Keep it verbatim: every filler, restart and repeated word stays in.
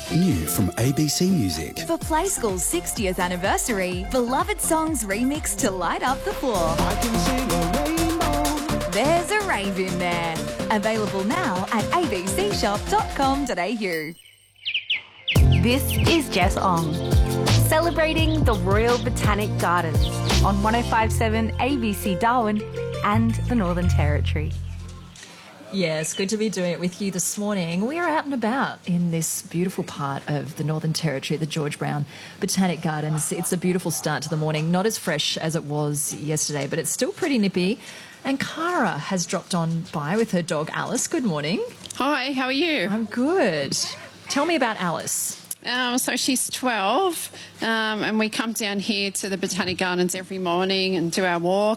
New from A B C Music. For Play School's sixtieth anniversary, beloved songs remixed to light up the floor. I can sing a rainbow. There's a rave in there. Available now at a b c shop dot com dot a u. This is Jess Ong, celebrating the Royal Botanic Gardens on one oh five point seven A B C Darwin and the Northern Territory. Yes, good to be doing it with you this morning. We are out and about in this beautiful part of the Northern Territory, the George Brown Botanic Gardens. It's a beautiful start to the morning, not as fresh as it was yesterday, but it's still pretty nippy. And Cara has dropped on by with her dog Alice. Good morning. Hi, how are you? I'm good. Tell me about Alice. Um, so she's twelve, um, and we come down here to the Botanic Gardens every morning and do our walk.